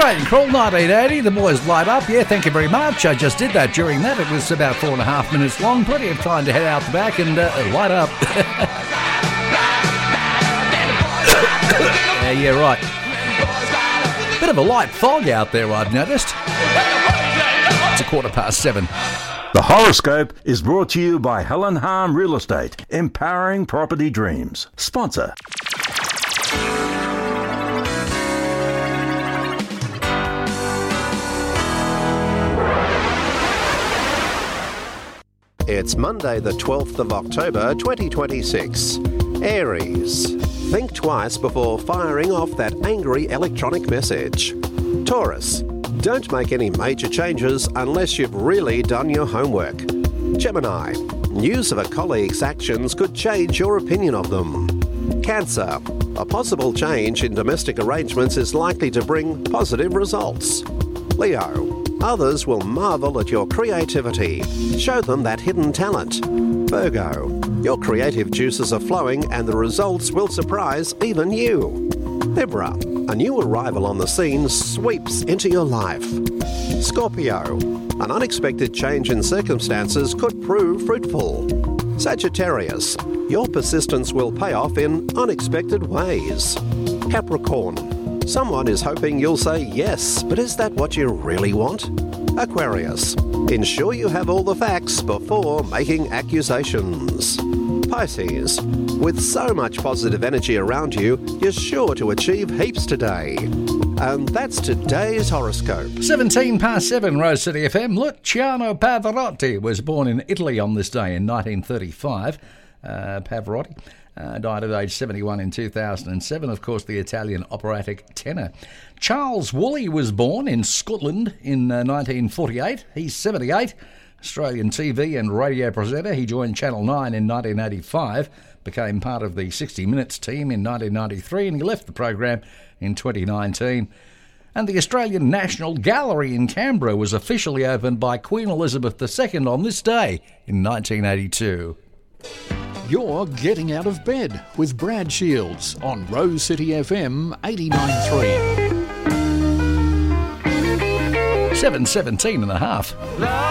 Australian Crawl, 1980. The boys light up. Yeah, thank you very much. I just did that during that. It was about 4.5 minutes long. Plenty of time to head out the back and light up. Yeah, right. Bit of a light fog out there, I've noticed. It's 7:15. The horoscope is brought to you by Helen Harm Real Estate, empowering property dreams. Sponsor. It's Monday the 12th of October 2026. Aries. Think twice before firing off that angry electronic message. Taurus. Don't make any major changes unless you've really done your homework. Gemini. News of a colleague's actions could change your opinion of them. Cancer. A possible change in domestic arrangements is likely to bring positive results. Leo. Others will marvel at your creativity. Show them that hidden talent. Virgo. Your creative juices are flowing and the results will surprise even you. Libra. A new arrival on the scene sweeps into your life. Scorpio. An unexpected change in circumstances could prove fruitful. Sagittarius. Your persistence will pay off in unexpected ways. Capricorn. Someone is hoping you'll say yes, but is that what you really want? Aquarius. Ensure you have all the facts before making accusations. Pisces. With so much positive energy around you, you're sure to achieve heaps today. And that's today's horoscope. 7:17, Rose City FM. Luciano Pavarotti was born in Italy on this day in 1935. Pavarotti died at age 71 in 2007, of course, the Italian operatic tenor. Charles Woolley was born in Scotland in 1948. He's 78. Australian TV and radio presenter. He joined Channel 9 in 1985, became part of the 60 Minutes team in 1993, and he left the program in 2019. And the Australian National Gallery in Canberra was officially opened by Queen Elizabeth II on this day in 1982. You're getting out of bed with Brad Shields on Rose City FM 89.3. 7:17 and a half.